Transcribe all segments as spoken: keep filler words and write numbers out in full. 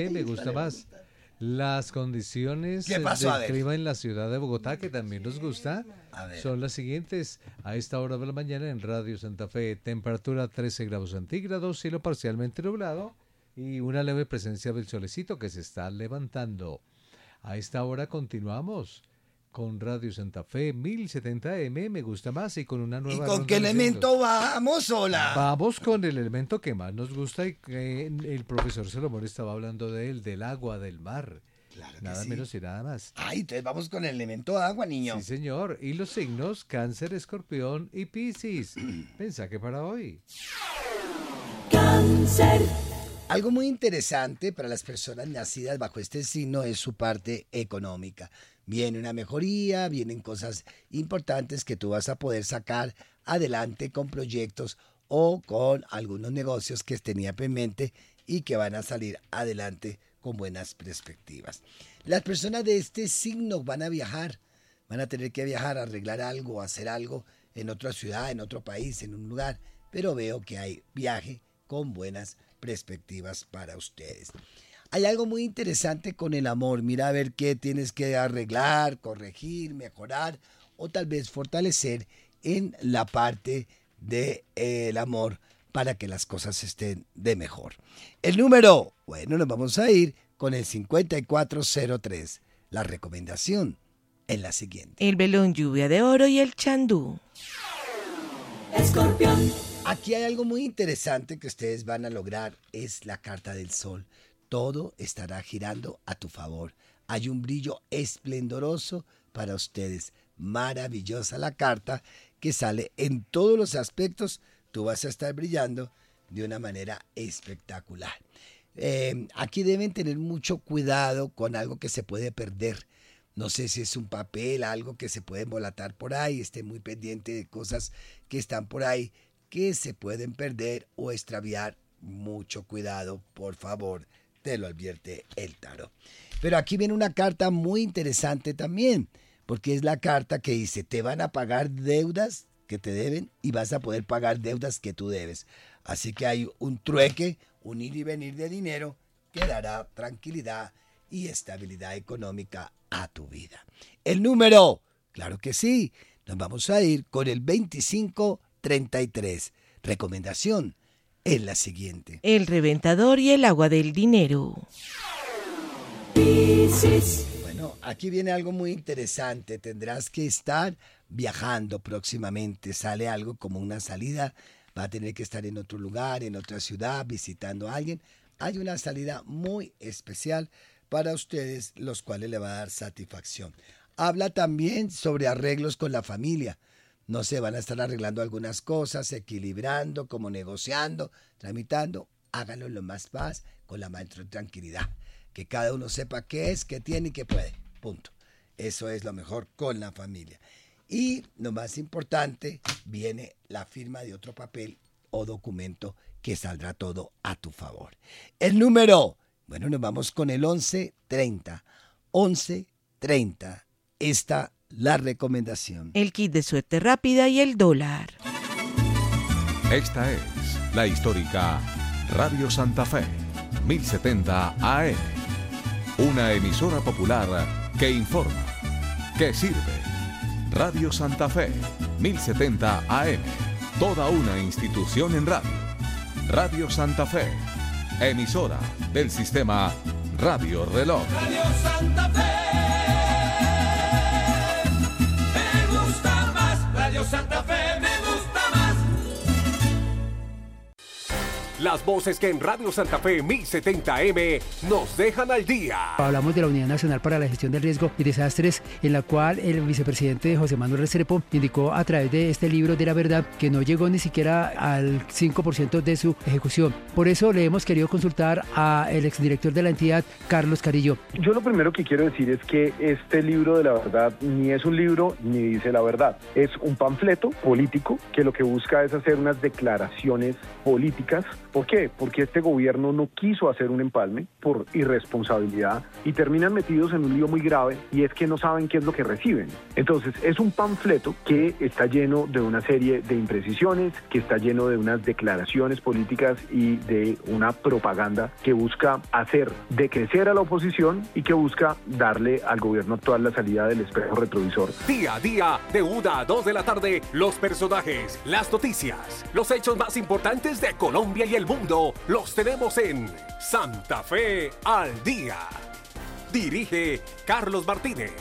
Me gusta más. Las condiciones ¿Qué pasó? del clima en la ciudad de Bogotá, que también nos gusta, son las siguientes. A esta hora de la mañana en Radio Santa Fe, temperatura trece grados centígrados, cielo parcialmente nublado y una leve presencia del solecito que se está levantando. A esta hora continuamos con Radio Santa Fe mil setenta eme, me gusta más, y con una nueva... ¿Y con qué elemento vamos, hola? Vamos con el elemento que más nos gusta y que el profesor Salomón estaba hablando de él, del agua, del mar. Claro que Nada sí. menos y nada más. Ay, entonces vamos con el elemento agua, niño. Sí, señor. Y los signos Cáncer, Escorpión y Piscis. Mensaje para hoy. Cáncer. Algo muy interesante para las personas nacidas bajo este signo es su parte económica. Viene una mejoría, vienen cosas importantes que tú vas a poder sacar adelante con proyectos o con algunos negocios que tenía en mente y que van a salir adelante con buenas perspectivas. Las personas de este signo van a viajar, van a tener que viajar, arreglar algo, hacer algo en otra ciudad, en otro país, en un lugar, pero veo que hay viaje con buenas perspectivas para ustedes. Hay algo muy interesante con el amor. Mira a ver qué tienes que arreglar, corregir, mejorar o tal vez fortalecer en la parte del eh, amor para que las cosas estén de mejor. El número, bueno, nos vamos a ir con el cincuenta y cuatro cero tres. La recomendación es la siguiente. El velón lluvia de oro y el chandú. Escorpión. Aquí hay algo muy interesante que ustedes van a lograr, es la carta del sol. Todo estará girando a tu favor. Hay un brillo esplendoroso para ustedes. Maravillosa la carta que sale en todos los aspectos. Tú vas a estar brillando de una manera espectacular. Eh, aquí deben tener mucho cuidado con algo que se puede perder. No sé si es un papel, algo que se puede embolatar por ahí. Esté muy pendiente de cosas que están por ahí que se pueden perder o extraviar. Mucho cuidado, por favor, te lo advierte el tarot. Pero aquí viene una carta muy interesante también, porque es la carta que dice, te van a pagar deudas que te deben y vas a poder pagar deudas que tú debes. Así que hay un trueque, un ir y venir de dinero que dará tranquilidad y estabilidad económica a tu vida. El número, claro que sí, nos vamos a ir con el veinticinco treinta y tres. Recomendación es la siguiente. El reventador y el agua del dinero. Piscis. Bueno, aquí viene algo muy interesante. Tendrás que estar viajando próximamente. Sale algo como una salida. Va a tener que estar en otro lugar, en otra ciudad, visitando a alguien. Hay una salida muy especial para ustedes, los cuales le va a dar satisfacción. Habla también sobre arreglos con la familia. No sé, van a estar arreglando algunas cosas, equilibrando, como negociando, tramitando. Háganlo lo más paz, con la más tranquilidad. Que cada uno sepa qué es, qué tiene y qué puede. Punto. Eso es lo mejor con la familia. Y lo más importante, viene la firma de otro papel o documento que saldrá todo a tu favor. El número, bueno, nos vamos con el once treinta. once treinta. Esta la recomendación. El kit de suerte rápida y el dólar. Esta es la histórica Radio Santa Fe, mil setenta A M. Una emisora popular que informa, que sirve. Radio Santa Fe, mil setenta A M. Toda una institución en radio. Radio Santa Fe, emisora del sistema Radio Reloj. Radio Santa Fe. Radio Santa Fe me gusta más. Las voces que en Radio Santa Fe mil setenta eme nos dejan al día. Hablamos de la Unidad Nacional para la Gestión del Riesgo y Desastres, en la cual el vicepresidente José Manuel Restrepo indicó a través de este libro de la verdad que no llegó ni siquiera al cinco por ciento de su ejecución. Por eso le hemos querido consultar al exdirector de la entidad, Carlos Carillo. Yo lo primero que quiero decir es que este libro de la verdad ni es un libro ni dice la verdad. Es un panfleto político que lo que busca es hacer unas declaraciones políticas ¿Por qué? Porque este gobierno no quiso hacer un empalme por irresponsabilidad y terminan metidos en un lío muy grave, y es que no saben qué es lo que reciben. Entonces es un panfleto que está lleno de una serie de imprecisiones, que está lleno de unas declaraciones políticas y de una propaganda que busca hacer decrecer a la oposición y que busca darle al gobierno actual la salida del espejo retrovisor. Día a día, de una a dos de la tarde, los personajes, las noticias, los hechos más importantes de Colombia y el mundo, los tenemos en Santa Fe al Día. Dirige Carlos Martínez.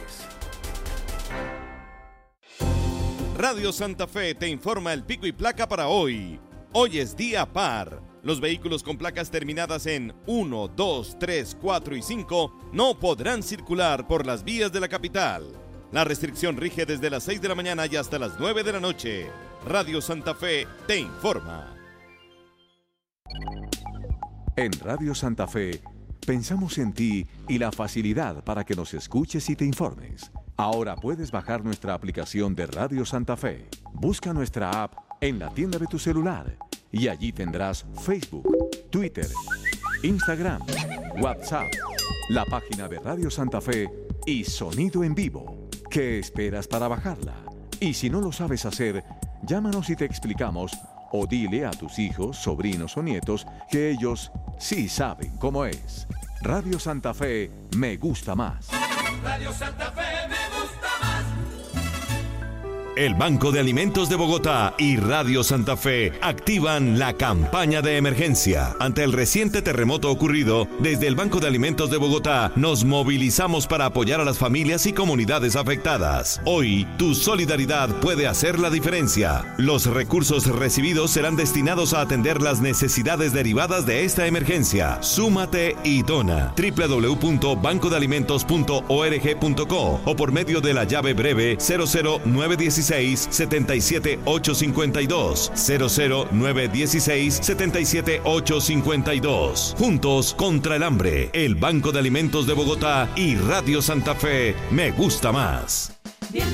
Radio Santa Fe te informa el pico y placa para hoy. Hoy es día par. Los vehículos con placas terminadas en uno, dos, tres, cuatro y cinco no podrán circular por las vías de la capital. La restricción rige desde las seis de la mañana y hasta las nueve de la noche. Radio Santa Fe te informa. En Radio Santa Fe pensamos en ti y la facilidad para que nos escuches y te informes. Ahora puedes bajar nuestra aplicación de Radio Santa Fe. Busca nuestra app en la tienda de tu celular y allí tendrás Facebook, Twitter, Instagram, WhatsApp, la página de Radio Santa Fe y sonido en vivo. ¿Qué esperas para bajarla? Y si no lo sabes hacer, llámanos y te explicamos, o dile a tus hijos, sobrinos o nietos que ellos sí saben cómo es. Radio Santa Fe me gusta más. Radio Santa Fe me gusta más. El Banco de Alimentos de Bogotá y Radio Santa Fe activan la campaña de emergencia. Ante el reciente terremoto ocurrido, desde el Banco de Alimentos de Bogotá nos movilizamos para apoyar a las familias y comunidades afectadas. Hoy, tu solidaridad puede hacer la diferencia. Los recursos recibidos serán destinados a atender las necesidades derivadas de esta emergencia. Súmate y dona. doble u doble u doble u punto banco de alimentos punto org punto co o por medio de la llave breve cero cero nueve uno seis siete siete ocho cinco dos, cero cero nueve uno seis siete siete ocho cinco dos. Juntos contra el hambre, el Banco de Alimentos de Bogotá y Radio Santa Fe me gusta más.